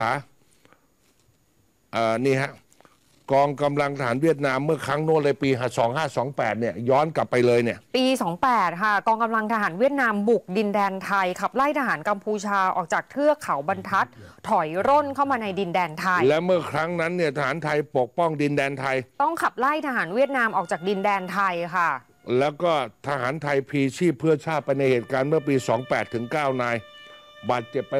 นี่ฮะกองกำลังทหารเวียดนามเมื่อครั้งโน้นเลยปี2528เนี่ยย้อนกลับไปเลยเนี่ยปี28ค่ะกองกำลังทหารเวียดนามบุกดินแดนไทยขับไล่ทหารกัมพูชาออกจากเทือกเขาบรรทัดถอยร่นเข้ามาในดินแดนไทยและเมื่อครั้งนั้นเนี่ยทหารไทยปกป้องดินแดนไทยต้องขับไล่ทหารเวียดนามออกจากดินแดนไทยค่ะแล้วก็ทหารไทยพลีชีพเพื่อชาติไปในเหตุการณ์เมื่อปี28ถึง9นายบาดเจ็บไป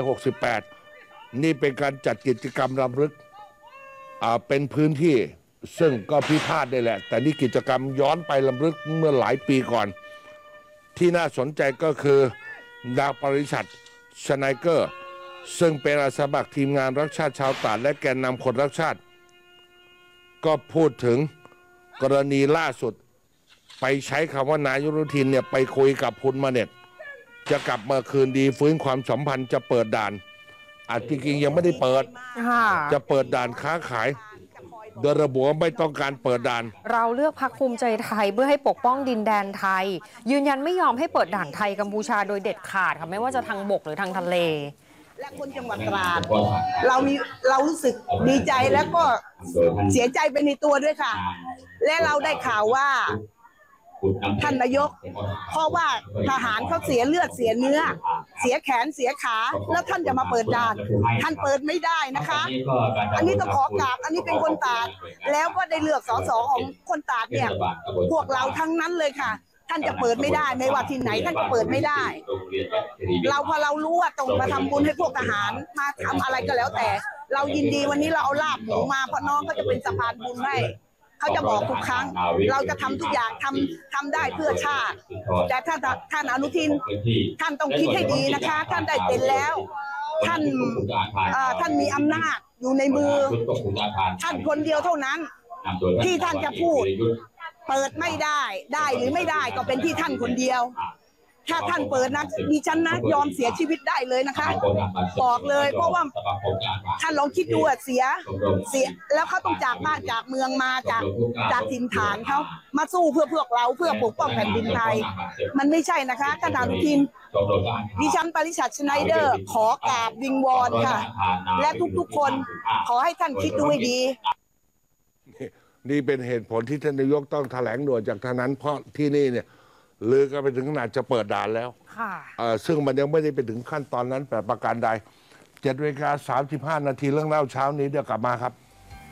68นี่เป็นการจัดกิจกรรมรำลึกเป็นพื้นที่ซึ่งก็พิพาทได้แหละแต่นี่กิจกรรมย้อนไปรำลึกเมื่อหลายปีก่อนที่น่าสนใจก็คือดาวปริชัดชไนเกอร์ซึ่งเป็นอาสาสมัครทีมงานรักชาติชาวตราดและแกนนำคนรักชาติก็พูดถึงกรณีล่าสุดไปใช้คำว่านายกอนุทินเนี่ยไปคุยกับพุนมาเน็ตจะกลับมาคืนดีฟื้นความสัมพันธ์จะเปิดด่านจริงๆยังไม่ได้เปิดจะเปิดด่านค้าขายโดยระบุว่าไม่ต้องการเปิดด่านเราเลือกพรรคภูมิใจไทยเพื่อให้ปกป้องดินแดนไทยยืนยันไม่ยอมให้เปิดด่านไทยกัมพูชาโดยเด็ดขาดค่ะไม่ว่าจะทางบกหรือทางทะเลและคนจังหวัดตราดเรารู้สึกดีใจแล้วก็เสียใจไปในตัวด้วยค่ะและเราได้ข่าวว่าท่านนายกเพราะว่าทหารเขาเสียเลือดเสียเนื้อเสียแขนเสียขาแล้วท่านจะมาเปิดด่านท่านเปิดไม่ได้นะคะอันนี้ต้องขอกราบอันนี้เป็นคนตราดแล้วก็ได้เลือกส.ส.ของคนตราดเนี่ยพวกเราทั้งนั้นเลยค่ะท่านจะเปิดไม่ได้ไม่ว่าที่ไหนท่านก็เปิดไม่ได้พอเรารู้ว่าต้องมาทำบุญให้พวกทหารมาทำอะไรก็แล้วแต่เรายินดีวันนี้เราเอาลาบหมูมาเพราะน้องเขาจะเป็นสะพานบุญให้เขาจะบอกทุกครั้งเราจะทำทุกอย่างทำได้เพื่อชาติแต่ท่านอนุทินท่านต้องคิดให้ดีนะคะท่านได้เป็นแล้วท่านมีอำนาจอยู่ในมือท่านคนเดียวเท่านั้นที่ท่านจะพูดเปิดไม่ได้หรือไม่ได้ก็เป็นที่ท่านคนเดียวถ้าท่านเปิดนะดิฉันนะยอมเสียชีวิตได้เลยนะคะบอกเลยเพราะว่าท่านลองคิดดูเสียแล้วเขาต้องจากบ้านจากเมืองมาจากถิ่นฐานเขามาสู้เพื่อพวกเราเพื่อปกป้องแผ่นดินไทยมันไม่ใช่นะคะท่านอนุทินดิฉันปริชัดชไนเดอร์ขอกราบวิงวอนค่ะและทุกๆคนขอให้ท่านคิดดูให้ดีนี่เป็นเหตุผลที่ท่านนายกต้องแถลงด่วนจากทางนั้นเพราะที่นี่เนี่ยลือกันไปถึงขนาดจะเปิดด่านแล้วซึ่งมันยังไม่ได้ไปถึงขั้นตอนนั้นแต่ประการใด7:35 นาทีเรื่องเล่าเช้านี้เดี๋ยวกลับมาครับ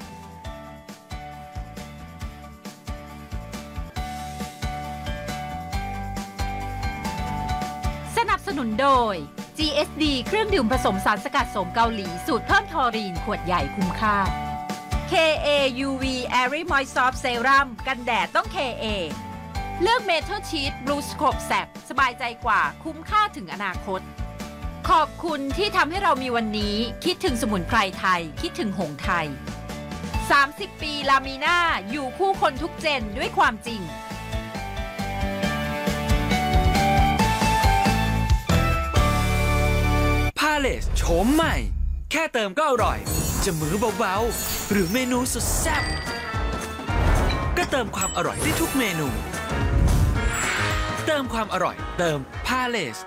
สนับสนุนโดย GSD เครื่องดื่มผสมสารสกัดโสมเกาหลีสูตรเพิ่มทอรีนขวดใหญ่คุ้มค่า KA UV Airy Moist Soft Serum กันแดดต้อง KA เลือกเมทัลชีทบลูสโคปแซบสบายใจกว่าคุ้มค่าถึงอนาคตขอบคุณที่ทำให้เรามีวันนี้คิดถึงสมุนไพรไทยคิดถึงหงไทย30 ปีลามีน่าอยู่คู่คนทุกเจนด้วยความจริงพาเลสโฉมใหม่แค่เติมก็อร่อยจะมื้อเบาๆหรือเมนูสุดแซ่บก็เติมความอร่อยได้ทุกเมนูเติมความอร่อยเติมพาเลส